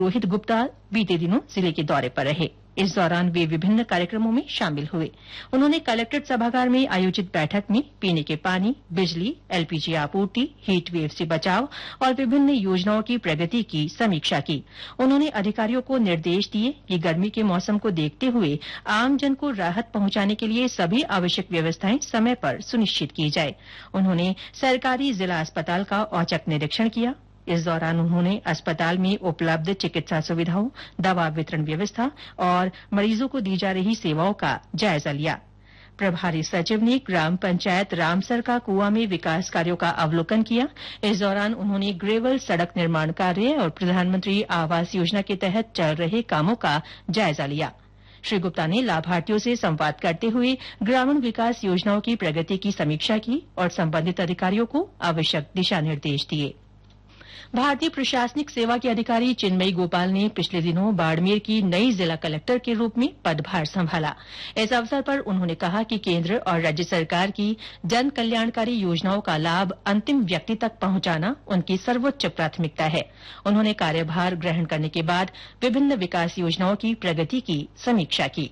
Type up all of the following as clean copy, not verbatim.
रोहित गुप्ता बीते दिनों जिले के दौरे पर रहे। इस दौरान वे विभिन्न कार्यक्रमों में शामिल हुए। उन्होंने कलेक्ट्रेट सभागार में आयोजित बैठक में पीने के पानी, बिजली, एलपीजी आपूर्ति, हीट वेव से बचाव और विभिन्न योजनाओं की प्रगति की समीक्षा की। उन्होंने अधिकारियों को निर्देश दिए कि गर्मी के मौसम को देखते हुए आमजन को राहत पहुंचाने के लिए सभी आवश्यक व्यवस्थाएं समय पर सुनिश्चित की जाए। उन्होंने सरकारी जिला अस्पताल का औचक निरीक्षण किया। इस दौरान उन्होंने अस्पताल में उपलब्ध चिकित्सा सुविधाओं, दवा वितरण व्यवस्था और मरीजों को दी जा रही सेवाओं का जायजा लिया। प्रभारी सचिव ने ग्राम पंचायत रामसर का कुआ में विकास कार्यों का अवलोकन किया। इस दौरान उन्होंने ग्रेवल सड़क निर्माण कार्य और प्रधानमंत्री आवास योजना के तहत चल रहे कामों का जायजा लिया। श्री गुप्ता ने लाभार्थियों से संवाद करते हुए ग्रामीण विकास योजनाओं की प्रगति की समीक्षा की और संबंधित अधिकारियों को आवश्यक दिशा निर्देश दिए। भारतीय प्रशासनिक सेवा के अधिकारी चिन्मयी गोपाल ने पिछले दिनों बाड़मेर की नई जिला कलेक्टर के रूप में पदभार संभाला। इस अवसर पर उन्होंने कहा कि केंद्र और राज्य सरकार की जन कल्याणकारी योजनाओं का लाभ अंतिम व्यक्ति तक पहुंचाना उनकी सर्वोच्च प्राथमिकता है। उन्होंने कार्यभार ग्रहण करने के बाद विभिन्न विकास योजनाओं की प्रगति की समीक्षा की।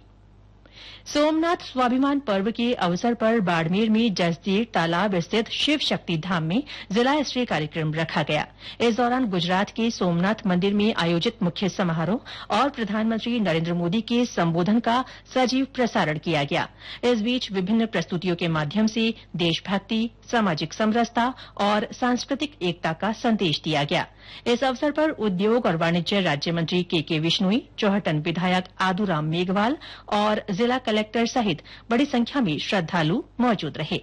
सोमनाथ स्वाभिमान पर्व के अवसर पर बाड़मेर में जसदेर तालाब स्थित शिव शक्ति धाम में जिला स्तरीय कार्यक्रम रखा गया। इस दौरान गुजरात के सोमनाथ मंदिर में आयोजित मुख्य समारोह और प्रधानमंत्री नरेंद्र मोदी के संबोधन का सजीव प्रसारण किया गया। इस बीच विभिन्न प्रस्तुतियों के माध्यम से देशभक्ति, सामाजिक समरसता और सांस्कृतिक एकता का संदेश दिया गया। इस अवसर पर उद्योग और वाणिज्य राज्य मंत्री के विश्नोई, चौहटन विधायक आदूराम मेघवाल और जिला कलेक्टर सहित बड़ी संख्या में श्रद्धालु मौजूद रहे।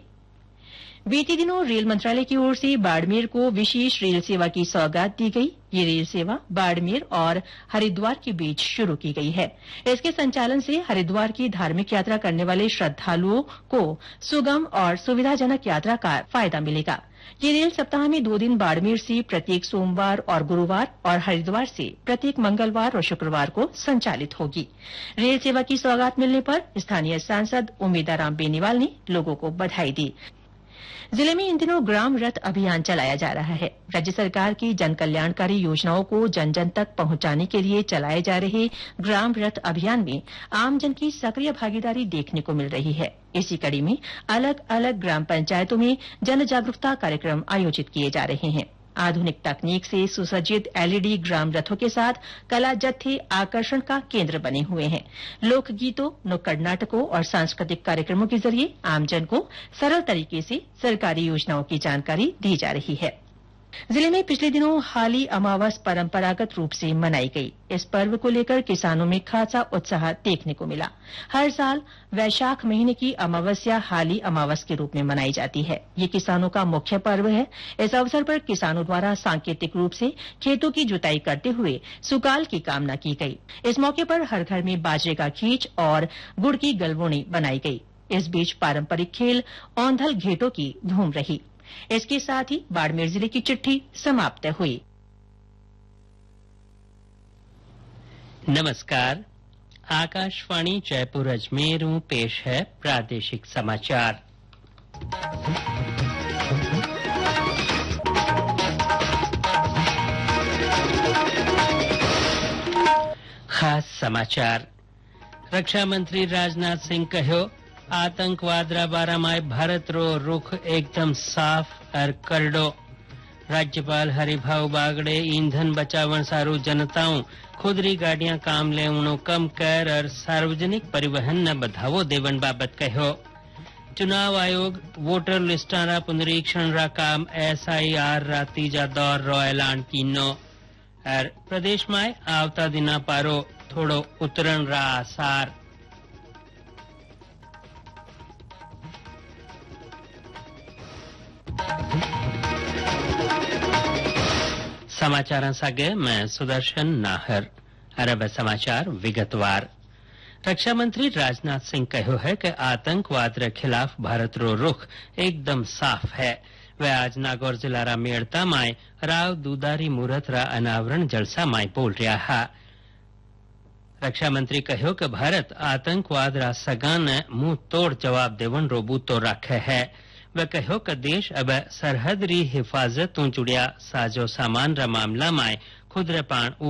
बीते दिनों रेल मंत्रालय की ओर से बाड़मेर को विशेष रेल सेवा की सौगात दी गई। ये रेल सेवा बाड़मेर और हरिद्वार के बीच शुरू की गई है। इसके संचालन से हरिद्वार की धार्मिक यात्रा करने वाले श्रद्धालुओं को सुगम और सुविधाजनक यात्रा का फायदा मिलेगा। ये रेल सप्ताह में 2 दिन बाड़मेर से प्रत्येक सोमवार और गुरूवार और हरिद्वार से प्रत्येक मंगलवार और शुक्रवार को संचालित होगी। रेल सेवा की सौगात मिलने पर स्थानीय सांसद उमेदाराम बेनीवाल ने लोगों को बधाई दी। जिले में इन दिनों ग्राम रथ अभियान चलाया जा रहा है। राज्य सरकार की जन कल्याणकारी योजनाओं को जन जन तक पहुंचाने के लिए चलाए जा रहे ग्राम रथ अभियान में आमजन की सक्रिय भागीदारी देखने को मिल रही है। इसी कड़ी में अलग अलग ग्राम पंचायतों में जन जागरूकता कार्यक्रम आयोजित किए जा रहे हैं। आधुनिक तकनीक से सुसज्जित एलईडी ग्राम रथों के साथ कला जत्थे आकर्षण का केंद्र बने हुए हैं। लोकगीतों, नुक्कड़ नाटकों और सांस्कृतिक कार्यक्रमों के जरिए आमजन को सरल तरीके से सरकारी योजनाओं की जानकारी दी जा रही है। जिले में पिछले दिनों हाली अमावस परंपरागत रूप से मनाई गई। इस पर्व को लेकर किसानों में खासा उत्साह देखने को मिला। हर साल वैशाख महीने की अमावस्या हाली अमावस के रूप में मनाई जाती है। ये किसानों का मुख्य पर्व है। इस अवसर पर किसानों द्वारा सांकेतिक रूप से खेतों की जुताई करते हुए सुकाल की कामना की गई। इस मौके पर हर घर में बाजरे का खींच और गुड़ की गलवोनी बनाई गई। इस बीच पारंपरिक खेल औंधल घेटों की धूम रही। इसके साथ ही बाड़मेर जिले की चिट्ठी समाप्त हुई। नमस्कार, आकाशवाणी जयपुर अजमेर में पेश है प्रादेशिक समाचार। खास समाचार। रक्षा मंत्री राजनाथ सिंह कहो, आतंकवाद रा बारा में भारत रो रुख एकदम साफ और करडो। राज्यपाल हरिभाऊ बागड़े ईंधन बचावन सारू जनताओं खुदरी गाड़ियां काम लेवणो कम कर और सार्वजनिक परिवहन न बढ़ावो देवन बाबत कहो। चुनाव आयोग वोटर लिस्टा रा पुनरीक्षण रा काम SIR रा तीजा दौर रो ऐलान कीनो। और प्रदेश में आवता दिना पारो थोड़ो उतरण रा आसार। समाचार सागे मैं सुदर्शन नाहर। अरब समाचार विगतवार। रक्षा मंत्री राजनाथ सिंह कहो है कि आतंकवाद के खिलाफ भारत रो रुख एकदम साफ है। वे आज नागौर जिला रा मेड़ता में राव दूधारी मूर्त रा अनावरण जलसा में बोल रहा है। रक्षा मंत्री कहो कि भारत आतंकवाद रा सगान मुंह तोड़ जवाब देवन रो बूतो राखे है। वे कहो कि देश अब सरहद री हिफाजत जुड़िया साजो सामान रा मामला में खुद रे पाण